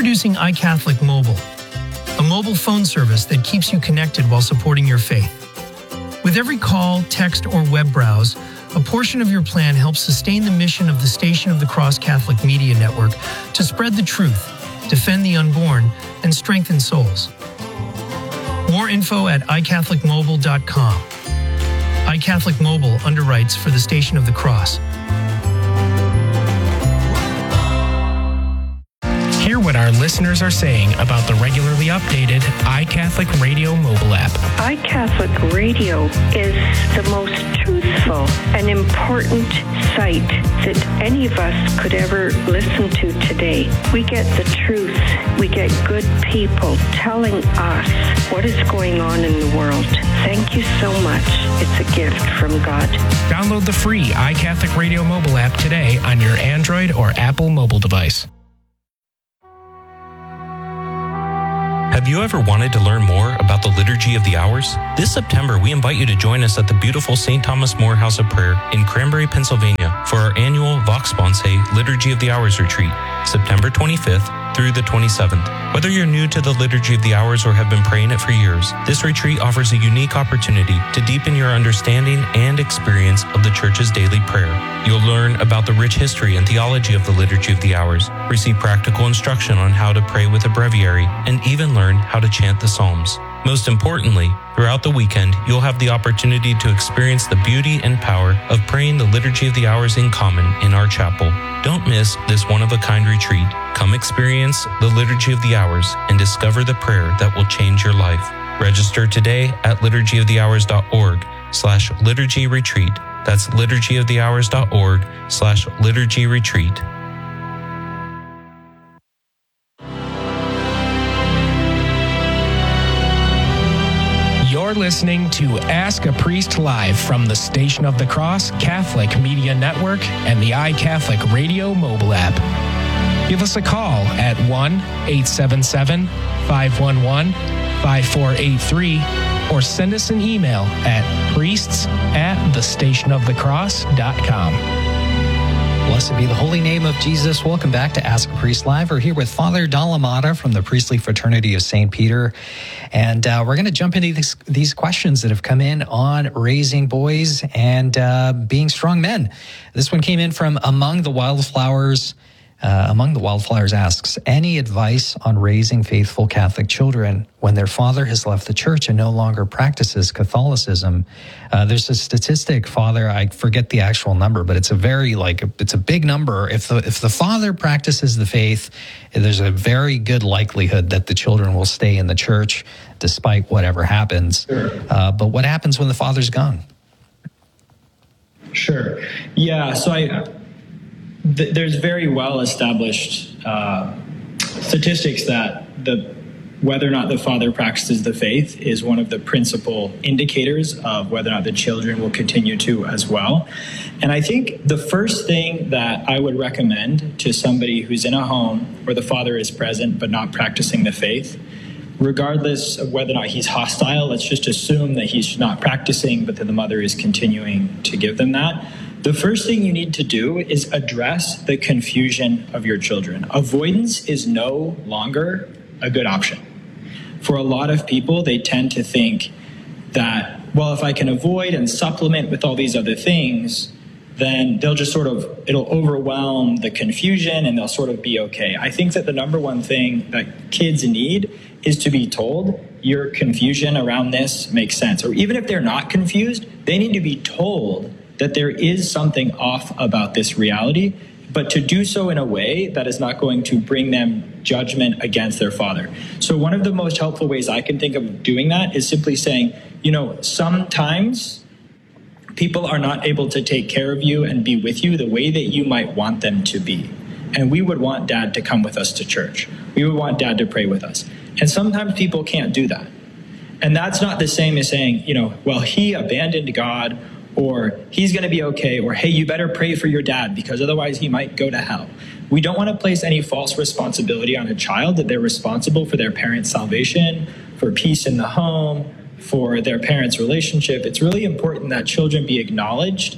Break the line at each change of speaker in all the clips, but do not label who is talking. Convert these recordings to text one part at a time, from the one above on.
Introducing iCatholic Mobile, a mobile phone service that keeps you connected while supporting your faith. With every call, text, or web browse, a portion of your plan helps sustain the mission of the Station of the Cross Catholic Media Network to spread the truth, defend the unborn, and strengthen souls. More info at iCatholicMobile.com. iCatholic Mobile underwrites for the Station of the Cross.
Hear what our listeners are saying about the regularly updated iCatholic Radio mobile app.
iCatholic Radio is the most truthful and important site that any of us could ever listen to today. We get the truth. We get good people telling us what is going on in the world. Thank you so much. It's a gift from God.
Download the free iCatholic Radio mobile app today on your Android or Apple mobile device.
Have you ever wanted to learn more about the Liturgy of the Hours? This September, we invite you to join us at the beautiful St. Thomas More House of Prayer in Cranberry, Pennsylvania for our annual Vox Sponsae Liturgy of the Hours retreat, September 25th through the 27th. Whether you're new to the Liturgy of the Hours or have been praying it for years, this retreat offers a unique opportunity to deepen your understanding and experience of the Church's daily prayer. You'll learn about the rich history and theology of the Liturgy of the Hours, receive practical instruction on how to pray with a breviary, and even learn how to chant the Psalms. Most importantly, throughout the weekend, you'll have the opportunity to experience the beauty and power of praying the Liturgy of the Hours in common in our chapel. Don't miss this one-of-a-kind retreat. Come experience the Liturgy of the Hours and discover the prayer that will change your life. Register today at liturgyofthehours.org/liturgy retreat. That's liturgyofthehours.org/liturgy retreat.
You're listening to Ask a Priest Live from the Station of the Cross Catholic Media Network and the iCatholic Radio mobile app. Give us a call at 1-877-511-5483 or send us an email at priests@thestationofthecross.com.
Blessed be the holy name of Jesus. Welcome back to Ask a Priest Live. We're here with Father Dalamata from the Priestly Fraternity of St. Peter. And we're going to jump into these questions that have come in on raising boys and being strong men. This one came in from Among the Wildflowers. Among the Wildflowers asks, any advice on raising faithful Catholic children when their father has left the church and no longer practices Catholicism? There's a statistic, Father, I forget the actual number, but it's a big number. If the father practices the faith, there's a very good likelihood that the children will stay in the church despite whatever happens. Sure. But what happens when the father's gone?
Sure. Yeah, so there's very well established statistics that whether or not the father practices the faith is one of the principal indicators of whether or not the children will continue to as well. And I think the first thing that I would recommend to somebody who's in a home where the father is present but not practicing the faith, regardless of whether or not he's hostile, let's just assume that he's not practicing, but that the mother is continuing to give them that. The first thing you need to do is address the confusion of your children. Avoidance is no longer a good option. For a lot of people, they tend to think that, well, if I can avoid and supplement with all these other things, then they'll just it'll overwhelm the confusion and they'll sort of be okay. I think that the number one thing that kids need is to be told your confusion around this makes sense. Or even if they're not confused, they need to be told that there is something off about this reality, but to do so in a way that is not going to bring them judgment against their father. So one of the most helpful ways I can think of doing that is simply saying, sometimes people are not able to take care of you and be with you the way that you might want them to be. And we would want Dad to come with us to church. We would want Dad to pray with us. And sometimes people can't do that. And that's not the same as saying, well, he abandoned God, or he's going to be okay, or hey, you better pray for your dad because otherwise he might go to hell. We don't want to place any false responsibility on a child that they're responsible for their parents' salvation, for peace in the home, for their parents' relationship. It's really important that children be acknowledged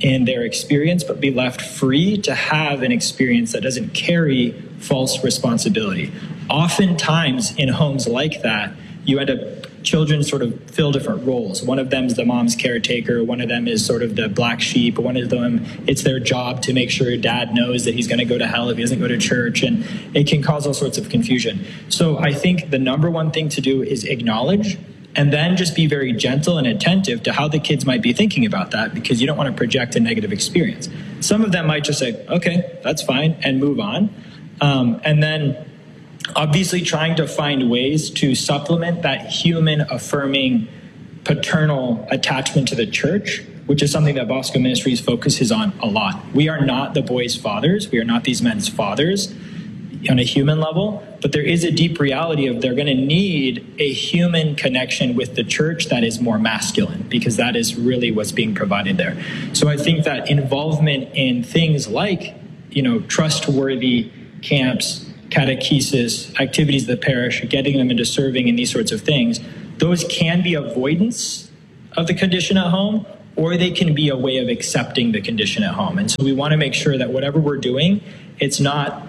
in their experience, but be left free to have an experience that doesn't carry false responsibility. Oftentimes in homes like that, you end up children sort of fill different roles. One of them is the mom's caretaker. One of them is sort of the black sheep. One of them, it's their job to make sure dad knows that he's going to go to hell if he doesn't go to church. And it can cause all sorts of confusion. So I think the number one thing to do is acknowledge, and then just be very gentle and attentive to how the kids might be thinking about that, because you don't want to project a negative experience. Some of them might just say, okay, that's fine, and move on. And then obviously trying to find ways to supplement that human affirming paternal attachment to the church, which is something that Bosco Ministries focuses on a lot. We are not the boys' fathers. We are not these men's fathers on a human level, but there is a deep reality of they're going to need a human connection with the church that is more masculine, because that is really what's being provided there. So I think that involvement in things like, trustworthy camps, catechesis, activities of the parish, getting them into serving in these sorts of things, those can be avoidance of the condition at home, or they can be a way of accepting the condition at home. And so we want to make sure that whatever we're doing, it's not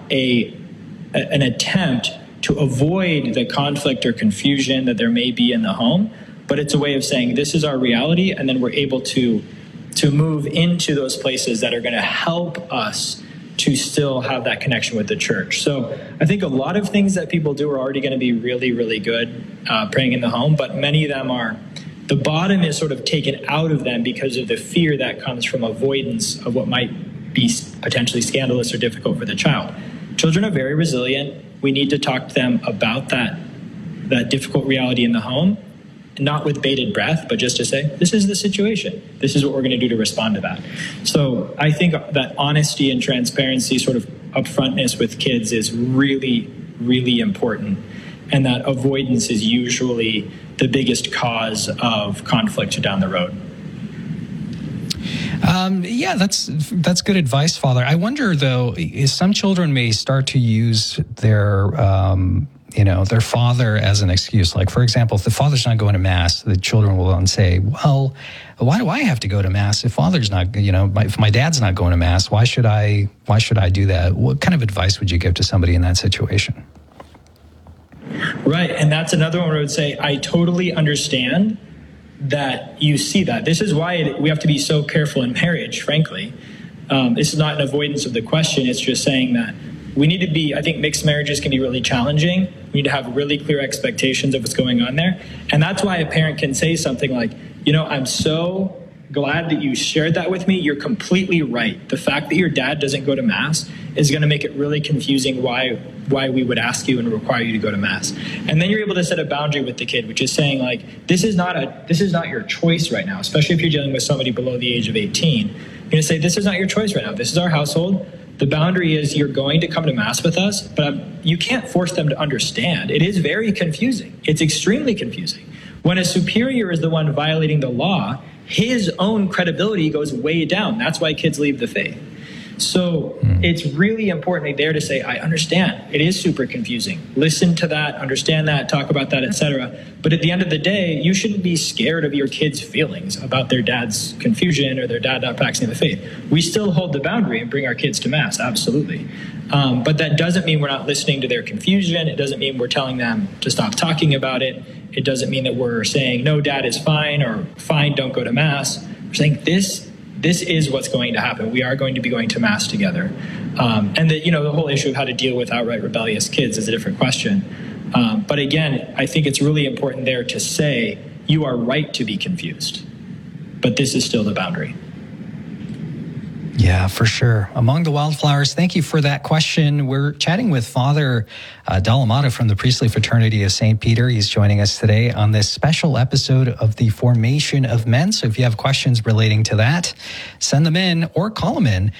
an attempt to avoid the conflict or confusion that there may be in the home, but it's a way of saying this is our reality, and then we're able to move into those places that are going to help us to still have that connection with the church. So I think a lot of things that people do are already going to be really, really good praying in the home, but many of them are, the bottom is sort of taken out of them because of the fear that comes from avoidance of what might be potentially scandalous or difficult for the child. Children are very resilient. We need to talk to them about that difficult reality in the home, not with bated breath, but just to say, this is the situation. This is what we're going to do to respond to that. So I think that honesty and transparency, sort of upfrontness with kids, is really, really important. And that avoidance is usually the biggest cause of conflict down the road.
That's good advice, Father. I wonder, though, some children may start to use their father as an excuse. Like, for example, if the father's not going to Mass, the children will then say, well, why do I have to go to Mass if father's not, if my dad's not going to Mass, why should I do that? What kind of advice would you give to somebody in that situation?
Right. And that's another one where I would say, I totally understand that you see that. This is why we have to be so careful in marriage, frankly. This is not an avoidance of the question. It's just saying that we need to be, I think mixed marriages can be really challenging. We need to have really clear expectations of what's going on there. And that's why a parent can say something like, I'm so glad that you shared that with me. You're completely right. The fact that your dad doesn't go to Mass is going to make it really confusing why we would ask you and require you to go to Mass. And then you're able to set a boundary with the kid, which is saying, like, this is not your choice right now, especially if you're dealing with somebody below the age of 18. You're going to say, this is not your choice right now. This is our household. The boundary is you're going to come to Mass with us, but you can't force them to understand. It is very confusing. It's extremely confusing. When a superior is the one violating the law, his own credibility goes way down. That's why kids leave the faith. So it's really important there to say, I understand. It is super confusing. Listen to that, understand that, talk about that, etc. But at the end of the day, you shouldn't be scared of your kids' feelings about their dad's confusion or their dad not practicing the faith. We still hold the boundary and bring our kids to Mass, absolutely. But that doesn't mean we're not listening to their confusion. It doesn't mean we're telling them to stop talking about it. It doesn't mean that we're saying, no, dad is fine, or fine, don't go to Mass. We're saying this is what's going to happen. We are going to be going to Mass together. And the whole issue of how to deal with outright rebellious kids is a different question. But again, I think it's really important there to say, you are right to be confused, but this is still the boundary.
Yeah, for sure. Among the Wildflowers, thank you for that question. We're chatting with Father Dall'Amato from the Priestly Fraternity of St. Peter. He's joining us today on this special episode of the Formation of Men. So if you have questions relating to that, send them in or call them in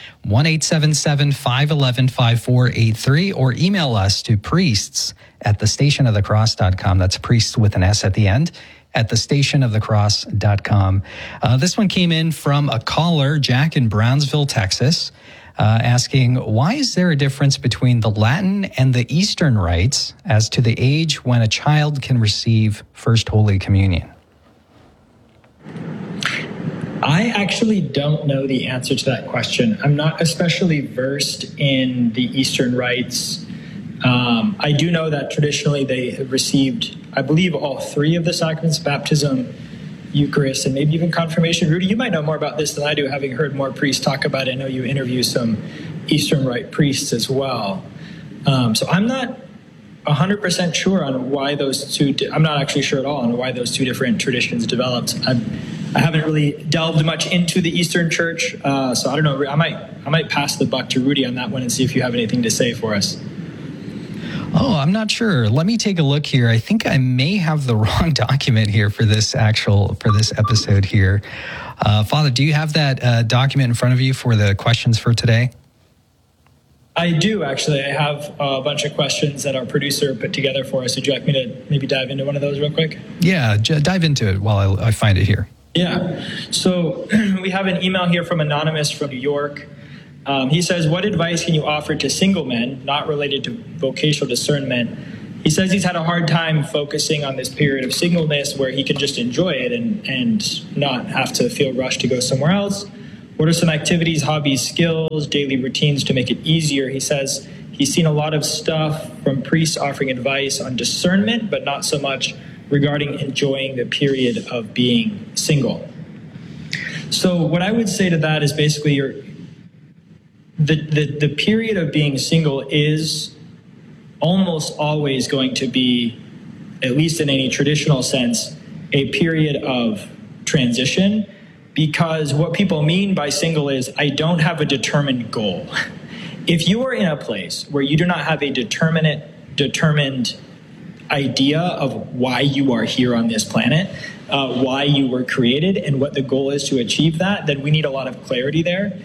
1-877-511-5483 or email us to priests@thestationofthecross.com. That's priests with an S at the end. At thestationofthecross.com. This one came in from a caller, Jack in Brownsville, Texas, asking, why is there a difference between the Latin and the Eastern rites as to the age when a child can receive First Holy Communion?
I actually don't know the answer to that question. I'm not especially versed in the Eastern rites. I do know that traditionally they have received, I believe, all three of the sacraments: baptism, Eucharist, and maybe even confirmation. Rudy, you might know more about this than I do, having heard more priests talk about it. I know you interview some Eastern Rite priests as well. So I'm not 100% sure on why those two, I'm not actually sure at all on why those two different traditions developed. I haven't really delved much into the Eastern Church, so I don't know. I might pass the buck to Rudy on that one and see if you have anything to say for us.
Oh, I'm not sure. Let me take a look here. I think I may have the wrong document here for this episode here. Father, do you have that document in front of you for the questions for today?
I do, actually. I have a bunch of questions that our producer put together for us. Would you like me to maybe dive into one of those real quick?
Yeah, dive into it while I find it here.
Yeah. So we have an email here from Anonymous from New York. He says, what advice can you offer to single men, not related to vocational discernment? He says he's had a hard time focusing on this period of singleness where he can just enjoy it and not have to feel rushed to go somewhere else. What are some activities, hobbies, skills, daily routines to make it easier? He says he's seen a lot of stuff from priests offering advice on discernment, but not so much regarding enjoying the period of being single. So what I would say to that is basically the period of being single is almost always going to be, at least in any traditional sense, a period of transition, because what people mean by single is I don't have a determined goal. If you are in a place where you do not have a determined idea of why you are here on this planet, why you were created, and what the goal is to achieve that, then we need a lot of clarity there.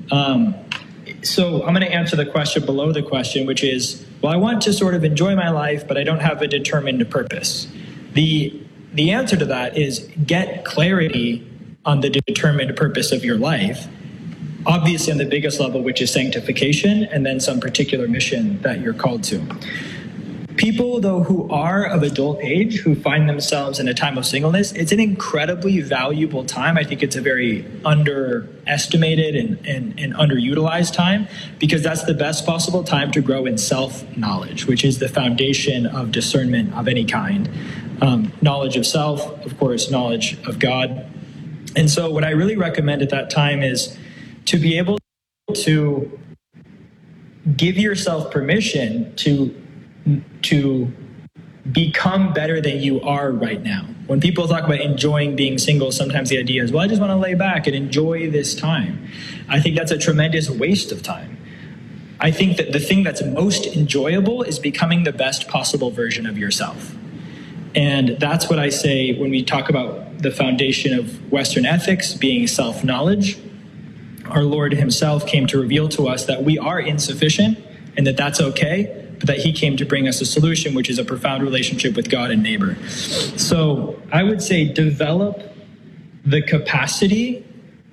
So I'm going to answer the question below the question, which is, well, I want to sort of enjoy my life, but I don't have a determined purpose. The answer to that is get clarity on the determined purpose of your life, obviously on the biggest level, which is sanctification, and then some particular mission that you're called to. People, though, who are of adult age, who find themselves in a time of singleness, it's an incredibly valuable time. I think it's a very underestimated and underutilized time, because that's the best possible time to grow in self-knowledge, which is the foundation of discernment of any kind. Knowledge of self, of course, knowledge of God. And so what I really recommend at that time is to be able to give yourself permission to become better than you are right now. When people talk about enjoying being single, sometimes the idea is, well, I just want to lay back and enjoy this time. I think that's a tremendous waste of time. I think that the thing that's most enjoyable is becoming the best possible version of yourself. And that's what I say when we talk about the foundation of Western ethics being self-knowledge. Our Lord himself came to reveal to us that we are insufficient and that that's okay, but that he came to bring us a solution, which is a profound relationship with God and neighbor. So I would say develop the capacity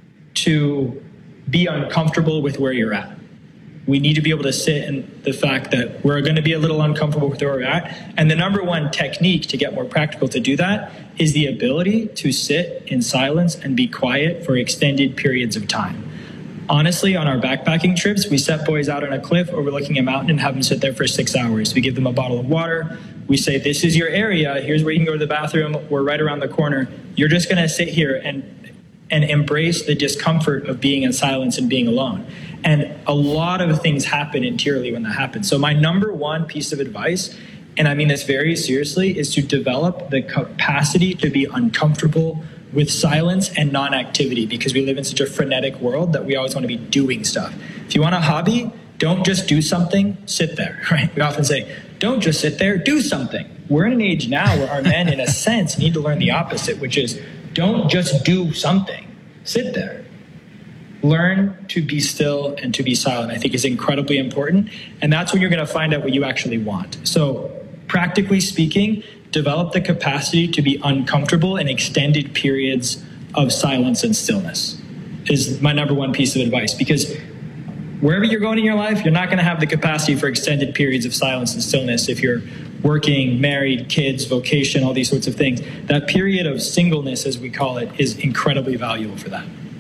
to be uncomfortable with where you're at. We need to be able to sit in the fact that we're going to be a little uncomfortable with where we're at. And the number one technique to get more practical to do that is the ability to sit in silence and be quiet for extended periods of time. Honestly, on our backpacking trips, we set boys out on a cliff overlooking a mountain and have them sit there for 6 hours. We give them a bottle of water. We say, this is your area. Here's where you can go to the bathroom. We're right around the corner. You're just going to sit here and embrace the discomfort of being in silence and being alone. And a lot of things happen interiorly when that happens. So my number one piece of advice, and I mean this very seriously, is to develop the capacity to be uncomfortable with silence and non-activity, because we live in such a frenetic world that we always want to be doing stuff. If you want a hobby, don't just do something, sit there, right? We often say, don't just sit there, do something. We're in an age now where our men, in a sense, need to learn the opposite, which is don't just do something, sit there. Learn to be still and to be silent, I think, is incredibly important. And that's when you're going to find out what you actually want. So practically speaking, develop the capacity to be uncomfortable in extended periods of silence and stillness is my number one piece of advice. Because wherever you're going in your life, you're not going to have the capacity for extended periods of silence and stillness if you're working, married, kids, vocation, all these sorts of things. That period of singleness, as we call it, is incredibly valuable for that.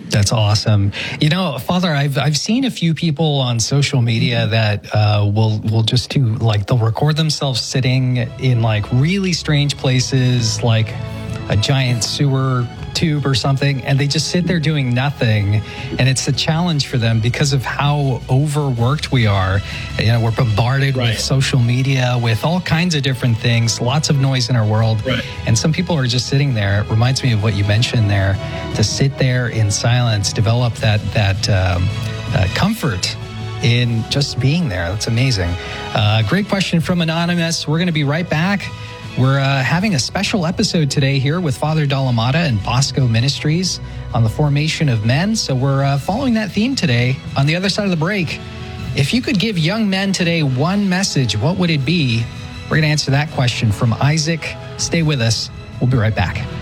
That's awesome. You know, Father, I've seen a few people on social media that will just do, like, they'll record themselves sitting in like really strange places, like a giant sewer tube or something, and they just sit there doing nothing. And it's a challenge for them because of how overworked we are. You know, we're bombarded with social media, with all kinds of different things, lots of noise in our world. Right. And some people are just sitting there. It reminds me of what you mentioned there, to sit there in silence, develop that comfort in just being there. That's amazing. Great question from Anonymous. We're going to be right back. We're having a special episode today here with Father Dalamada and Bosco Ministries on the formation of men. So we're following that theme today. On the other side of the break, if you could give young men today one message, what would it be? We're going to answer that question from Isaac. Stay with us. We'll be right back.